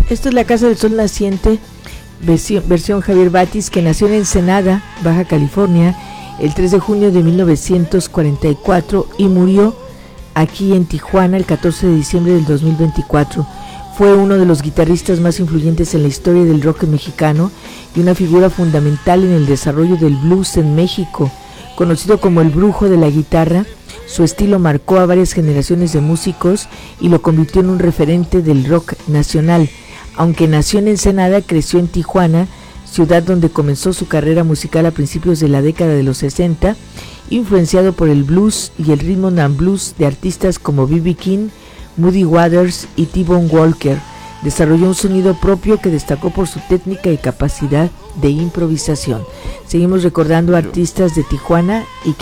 Esta es la Casa del Sol Naciente, versión Javier Batis, que nació en Ensenada, Baja California, el 3 de junio de 1944 y murió aquí en Tijuana el 14 de diciembre del 2024. Fue uno de los guitarristas más influyentes en la historia del rock mexicano y una figura fundamental en el desarrollo del blues en México. Conocido como el brujo de la guitarra, su estilo marcó a varias generaciones de músicos y lo convirtió en un referente del rock nacional. Aunque nació en Ensenada, creció en Tijuana, ciudad donde comenzó su carrera musical a principios de la década de los 60, influenciado por el blues y el rhythm and blues de artistas como B.B. King, Muddy Waters y T-Bone Walker. Desarrolló un sonido propio que destacó por su técnica y capacidad de improvisación. Seguimos recordando a artistas de Tijuana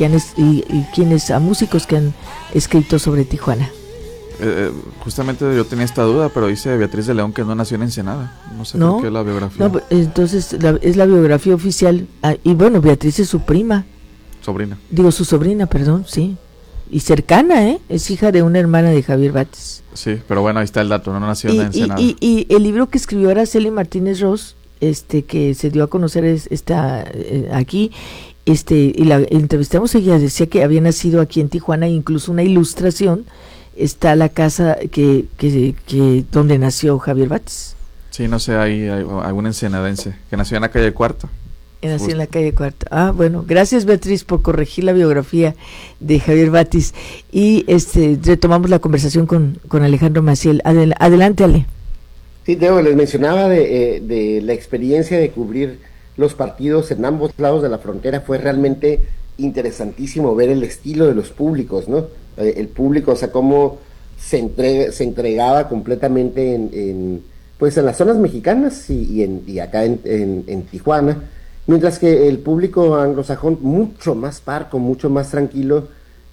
a músicos que han escrito sobre Tijuana. Justamente yo tenía esta duda, pero dice Beatriz de León que no nació en Ensenada. No sé por qué la biografía. No, entonces es la biografía oficial. Y bueno, Beatriz es su prima. Su sobrina, perdón, sí. Y cercana, es hija de una hermana de Javier Batis. Sí, pero bueno, ahí está el dato, no nació en Ensenada. Y el libro que escribió Araceli Martínez Ross, que se dio a conocer está aquí, y la entrevistamos, ella decía que había nacido aquí en Tijuana, incluso una ilustración, está la casa que donde nació Javier Batis. Sí, no sé, hay algún ensenadense que nació en la calle Cuarta. Nació en la calle Cuarta. Ah, bueno, gracias Beatriz por corregir la biografía de Javier Batis. Y retomamos la conversación con Alejandro Maciel. Adelante, Ale. Sí, Teo, les mencionaba de la experiencia de cubrir los partidos en ambos lados de la frontera. Fue realmente interesantísimo ver el estilo de los públicos, ¿no? El público, o sea, cómo se entregaba completamente en las zonas mexicanas y acá en Tijuana. Mientras que el público anglosajón, mucho más parco, mucho más tranquilo,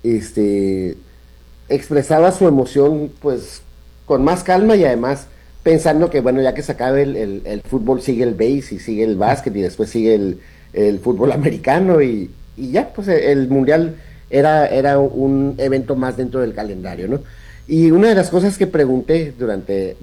expresaba su emoción pues con más calma y además pensando que bueno, ya que se acabe el fútbol, sigue el base y sigue el básquet y después sigue el fútbol americano y ya, pues el mundial era un evento más dentro del calendario, ¿no? Y una de las cosas que pregunté durante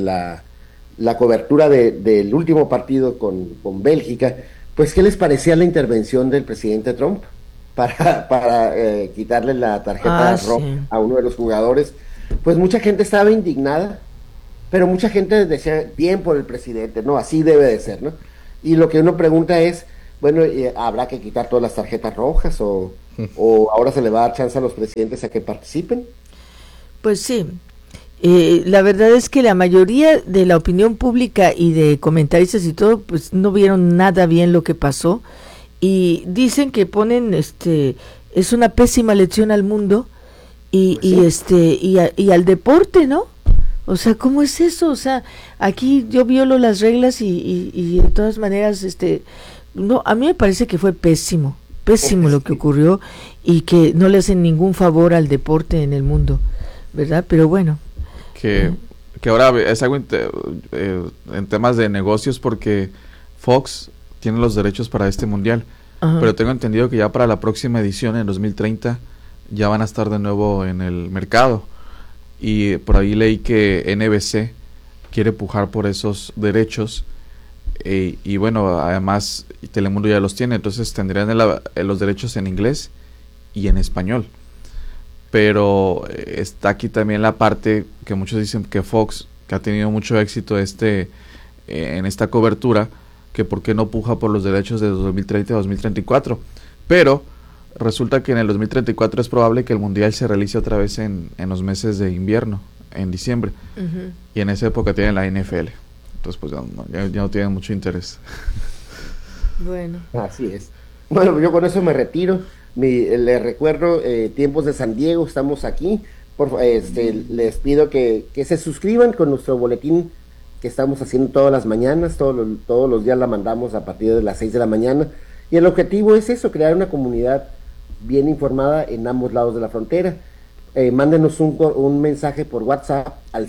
la cobertura del último partido con Bélgica, pues ¿qué les parecía la intervención del presidente Trump para quitarle la tarjeta roja a uno de los jugadores? Pues mucha gente estaba indignada, pero mucha gente decía, bien por el presidente, ¿no? Así debe de ser, ¿no? Y lo que uno pregunta es, bueno, ¿habrá que quitar todas las tarjetas rojas o ahora se le va a dar chance a los presidentes a que participen? Pues sí. La verdad es que la mayoría de la opinión pública y de comentaristas y todo, pues no vieron nada bien lo que pasó y dicen que ponen, es una pésima lección al mundo y al deporte, ¿no? O sea, ¿cómo es eso? O sea, aquí yo violo las reglas y de todas maneras, no, a mí me parece que fue pésimo lo que ocurrió y que no le hacen ningún favor al deporte en el mundo, ¿verdad? Pero bueno. Que ahora es algo en temas de negocios porque Fox tiene los derechos para este mundial. Ajá. Pero tengo entendido que ya para la próxima edición en 2030 ya van a estar de nuevo en el mercado y por ahí leí que NBC quiere pujar por esos derechos y bueno, además Telemundo ya los tiene, entonces tendrían los derechos en inglés y en español. Pero está aquí también la parte que muchos dicen que Fox, que ha tenido mucho éxito en esta cobertura, que por qué no puja por los derechos de 2030 a 2034. Pero resulta que en el 2034 es probable que el Mundial se realice otra vez en los meses de invierno, en diciembre. Uh-huh. Y en esa época tienen la NFL. Entonces pues ya no tienen mucho interés. Bueno. Así es. Bueno, yo con eso me retiro. Les recuerdo, Tiempos de San Diego, estamos aquí. Les pido que se suscriban con nuestro boletín que estamos haciendo todas las mañanas, todos los días la mandamos a partir de las 6 de la mañana. Y el objetivo es eso, crear una comunidad bien informada en ambos lados de la frontera. Mándenos un mensaje por WhatsApp al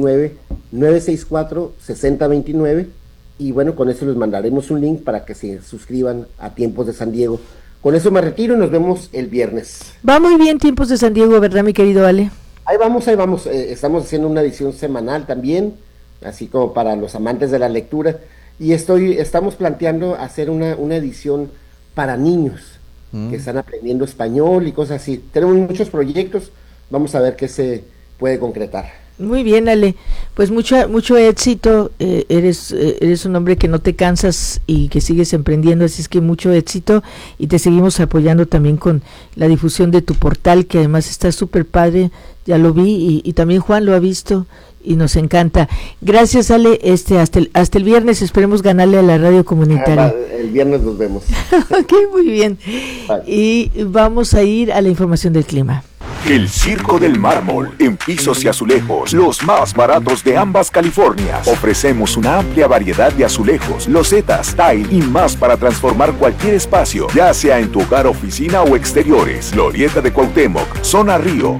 619-964-6029 y bueno, con eso les mandaremos un link para que se suscriban a Tiempos de San Diego. Con eso me retiro y nos vemos el viernes. Va muy bien Tiempos de San Diego, ¿verdad, mi querido Ale? Ahí vamos. Estamos haciendo una edición semanal también. así como para los amantes de la lectura, y estamos planteando hacer una edición para niños que están aprendiendo español y cosas así. Tenemos muchos proyectos, vamos a ver qué se puede concretar. Muy bien, Ale, pues mucho éxito, eres un hombre que no te cansas y que sigues emprendiendo, así es que mucho éxito, y te seguimos apoyando también con la difusión de tu portal, que además está súper padre, ya lo vi, y también Juan lo ha visto y nos encanta. Gracias, Ale, hasta el viernes, esperemos ganarle a la radio comunitaria. El viernes nos vemos. Ok, muy bien. Bye. Y vamos a ir a la información del clima. El Circo del Mármol, en pisos y azulejos, los más baratos de ambas Californias. Ofrecemos una amplia variedad de azulejos, losetas, tile y más para transformar cualquier espacio, ya sea en tu hogar, oficina o exteriores. Glorieta de Cuauhtémoc, Zona Río,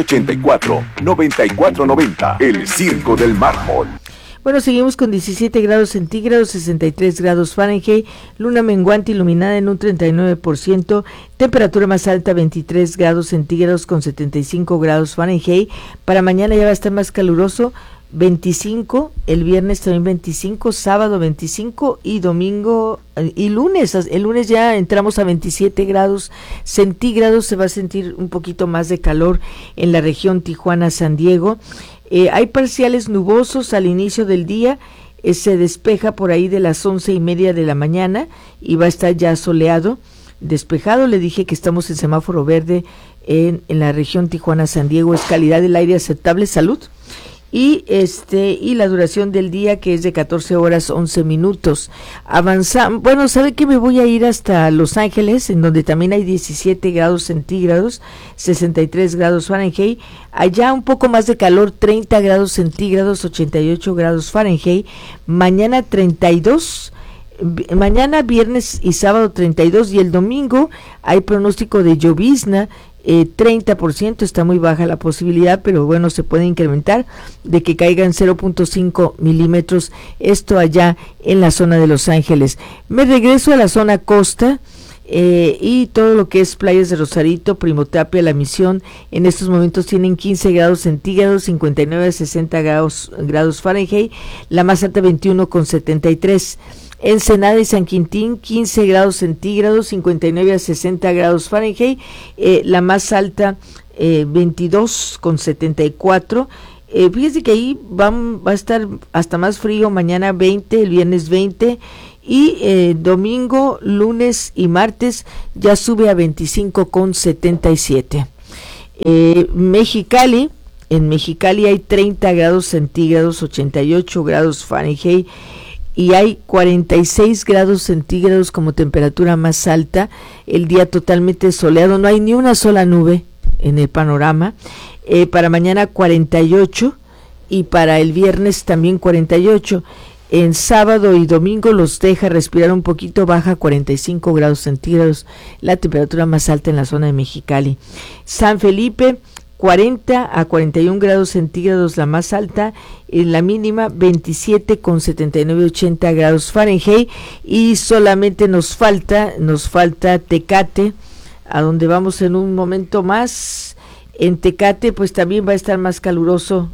684-9490. El Circo del Mármol. Bueno, seguimos con 17 grados centígrados, 63 grados Fahrenheit, luna menguante iluminada en un 39%, temperatura más alta 23 grados centígrados con 75 grados Fahrenheit. Para mañana ya va a estar más caluroso, 25, el viernes también 25, sábado 25 y domingo y lunes. El lunes ya entramos a 27 grados centígrados, se va a sentir un poquito más de calor en la región Tijuana-San Diego. Hay parciales nubosos al inicio del día, se despeja por ahí de las 11:30 de la mañana y va a estar ya soleado, despejado. Le dije que estamos en semáforo verde en la región Tijuana-San Diego, es calidad del aire aceptable, salud. Y la duración del día, que es de 14 horas 11 minutos. Avanzamos, bueno, ¿sabe que me voy a ir hasta Los Ángeles, en donde también hay 17 grados centígrados, 63 grados Fahrenheit, allá un poco más de calor, 30 grados centígrados, 88 grados Fahrenheit, mañana 32, mañana viernes y sábado 32, y el domingo hay pronóstico de llovizna, 30%, está muy baja la posibilidad, pero bueno, se puede incrementar de que caigan 0.5 milímetros, esto allá en la zona de Los Ángeles. Me regreso a la zona costa, y todo lo que es playas de Rosarito, Primotapia, La Misión, en estos momentos tienen 15 grados centígrados, 59 a 60 grados Fahrenheit, la más alta 21,73. Ensenada y San Quintín, 15 grados centígrados, 59 a 60 grados Fahrenheit, la más alta 22,74. Fíjese que ahí va a estar hasta más frío, mañana 20, el viernes 20, y domingo, lunes y martes ya sube a 25,77. Mexicali, en Mexicali hay 30 grados centígrados, 88 grados Fahrenheit, y hay 46 grados centígrados como temperatura más alta, el día totalmente soleado, no hay ni una sola nube en el panorama. Para mañana 48 y para el viernes también 48. En sábado y domingo los deja respirar un poquito, baja 45 grados centígrados, la temperatura más alta en la zona de Mexicali. San Felipe, 40 a 41 grados centígrados la más alta, en la mínima 27,79, 80 grados Fahrenheit, y solamente nos falta Tecate, a donde vamos en un momento más. En Tecate pues también va a estar más caluroso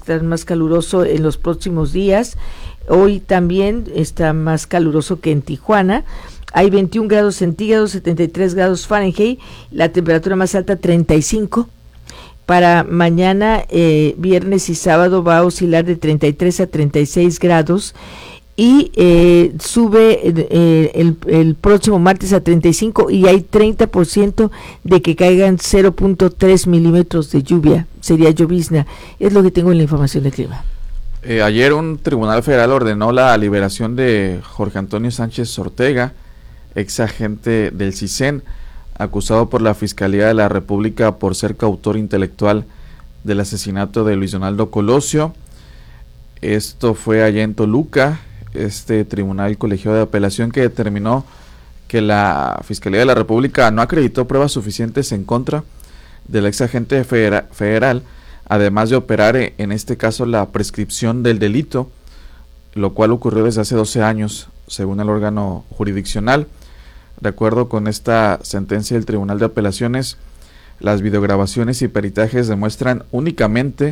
en los próximos días. Hoy también está más caluroso que en Tijuana. Hay 21 grados centígrados, 73 grados Fahrenheit, la temperatura más alta 35. Para mañana, viernes y sábado va a oscilar de 33 a 36 grados y sube el próximo martes a 35, y hay 30% de que caigan 0.3 milímetros de lluvia, sería llovizna. Es lo que tengo en la información del clima. Ayer un tribunal federal ordenó la liberación de Jorge Antonio Sánchez Ortega, ex agente del CISEN, acusado por la Fiscalía de la República por ser coautor intelectual del asesinato de Luis Donaldo Colosio. Esto fue allá en Toluca, este tribunal colegiado de apelación que determinó que la Fiscalía de la República no acreditó pruebas suficientes en contra del ex agente federal, además de operar en este caso la prescripción del delito, lo cual ocurrió desde hace 12 años, según el órgano jurisdiccional. De acuerdo con esta sentencia del Tribunal de Apelaciones, las videograbaciones y peritajes demuestran únicamente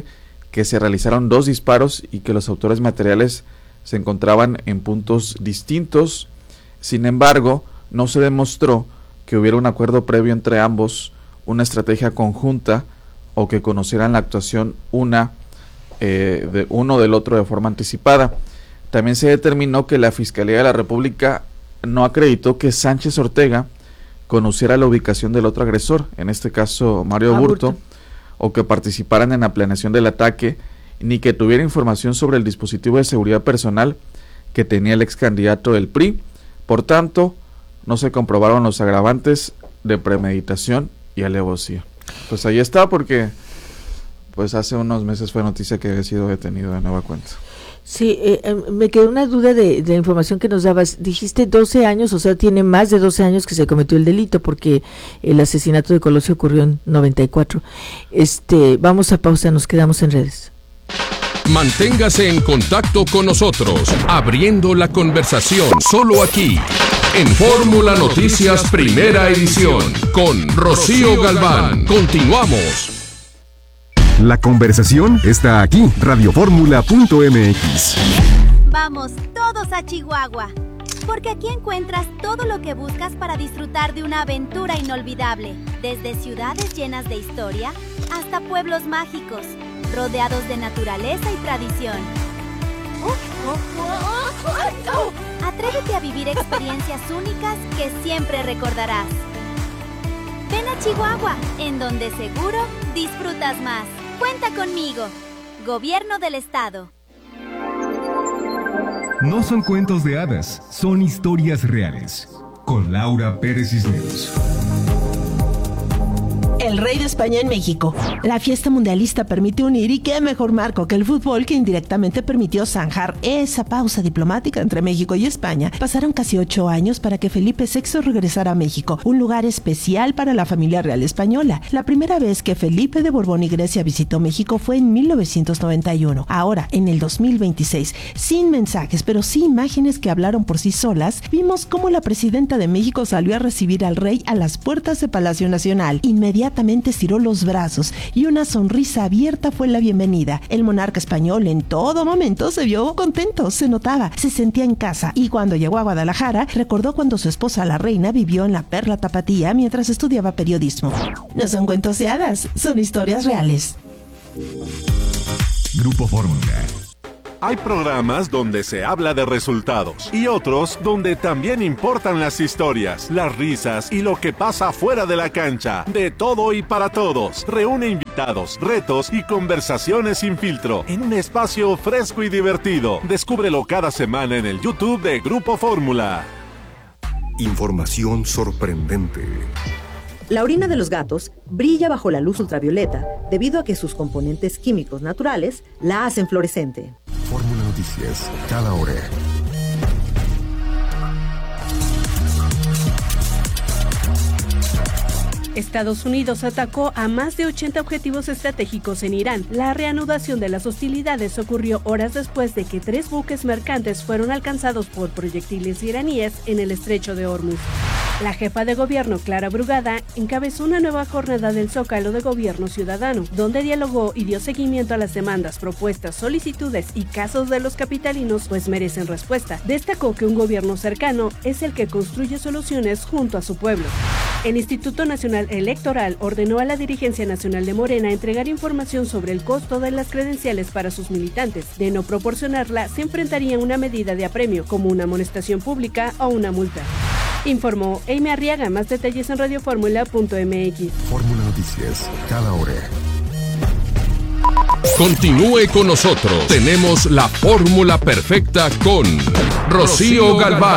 que se realizaron 2 disparos y que los autores materiales se encontraban en puntos distintos. Sin embargo, no se demostró que hubiera un acuerdo previo entre ambos, una estrategia conjunta o que conocieran la actuación de uno del otro de forma anticipada. También se determinó que la Fiscalía de la República no acreditó que Sánchez Ortega conociera la ubicación del otro agresor, en este caso Mario Aburto, o que participaran en la planeación del ataque, ni que tuviera información sobre el dispositivo de seguridad personal que tenía el ex candidato del PRI. Por tanto, no se comprobaron los agravantes de premeditación y alevosía. Pues ahí está, porque pues hace unos meses fue noticia que había sido detenido de nueva cuenta. Sí, me quedó una duda de la información que nos dabas. Dijiste 12 años, o sea, tiene más de 12 años que se cometió el delito, porque el asesinato de Colosio ocurrió en 94. Vamos a pausa, nos quedamos en redes. Manténgase en contacto con nosotros, abriendo la conversación, solo aquí, en Fórmula Noticias Primera Edición, con Rocío Galván. Continuamos. La conversación está aquí, radioformula.mx. Vamos todos a Chihuahua, porque aquí encuentras todo lo que buscas para disfrutar de una aventura inolvidable, desde ciudades llenas de historia hasta pueblos mágicos, rodeados de naturaleza y tradición. Atrévete a vivir experiencias únicas que siempre recordarás. Ven a Chihuahua, en donde seguro disfrutas más. Cuenta conmigo. Gobierno del Estado. No son cuentos de hadas, son historias reales. Con Laura Pérez Cisneros. El rey de España en México. La fiesta mundialista permite unir, y qué mejor marco que el fútbol, que indirectamente permitió zanjar esa pausa diplomática entre México y España. Pasaron casi 8 años para que Felipe VI regresara a México, un lugar especial para la familia real española. La primera vez que Felipe de Borbón y Grecia visitó México fue en 1991. Ahora, en el 2026, sin mensajes, pero sí imágenes que hablaron por sí solas, vimos cómo la presidenta de México salió a recibir al rey a las puertas de Palacio Nacional. Inmediatamente estiró los brazos y una sonrisa abierta fue la bienvenida. El monarca español en todo momento se vio contento, se notaba, se sentía en casa, y cuando llegó a Guadalajara recordó cuando su esposa la reina vivió en la Perla Tapatía mientras estudiaba periodismo. No son cuentos de hadas, son historias reales. Grupo Fórmula. Hay programas donde se habla de resultados y otros donde también importan las historias, las risas y lo que pasa fuera de la cancha. De todo y para todos. Reúne invitados, retos y conversaciones sin filtro en un espacio fresco y divertido. Descúbrelo cada semana en el YouTube de Grupo Fórmula. Información sorprendente. La orina de los gatos brilla bajo la luz ultravioleta debido a que sus componentes químicos naturales la hacen fluorescente. Fórmula Noticias, cada hora. Estados Unidos atacó a más de 80 objetivos estratégicos en Irán. La reanudación de las hostilidades ocurrió horas después de que 3 buques mercantes fueron alcanzados por proyectiles iraníes en el estrecho de Hormuz. La jefa de gobierno, Clara Brugada, encabezó una nueva jornada del Zócalo de Gobierno Ciudadano, donde dialogó y dio seguimiento a las demandas, propuestas, solicitudes y casos de los capitalinos, pues merecen respuesta. Destacó que un gobierno cercano es el que construye soluciones junto a su pueblo. El Instituto Nacional Electoral ordenó a la dirigencia nacional de Morena entregar información sobre el costo de las credenciales para sus militantes. De no proporcionarla, se enfrentaría a una medida de apremio, como una amonestación pública o una multa. Informó Amy Arriaga. Más detalles en radioformula.mx. Fórmula Noticias, cada hora. Continúe con nosotros. Tenemos la fórmula perfecta con Rocío Galván.